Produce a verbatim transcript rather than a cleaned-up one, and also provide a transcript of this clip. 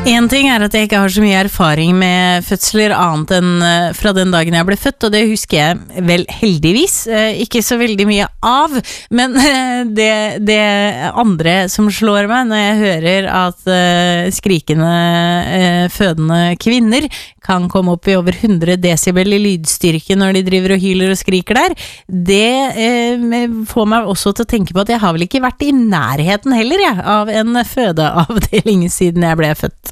En ting er at jeg ikke har så mye erfaring med fødsler annet enn eh, fra den dagen jeg ble født, og det husker jeg vel heldigvis eh, ikke så veldig mye av, men eh, det, det andre som slår meg når jeg hører at eh, skrikende eh, fødende kvinner kan komme opp i over hundre desibel i lydstyrke når de driver og hyler og skriker der, det eh, får meg også til å tenke på at jeg har vel ikke vært i nærheten heller jeg, av en fødeavdeling siden jeg ble født.